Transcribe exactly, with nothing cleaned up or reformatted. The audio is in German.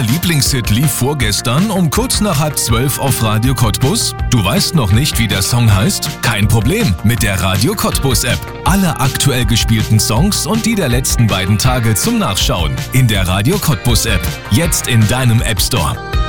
neuer Lieblingshit lief vorgestern um kurz nach halb zwölf auf Radio Cottbus? Du weißt noch nicht, wie der Song heißt? Kein Problem, mit der Radio Cottbus App. Alle aktuell gespielten Songs und die der letzten beiden Tage zum Nachschauen. In der Radio Cottbus App. Jetzt in deinem App Store.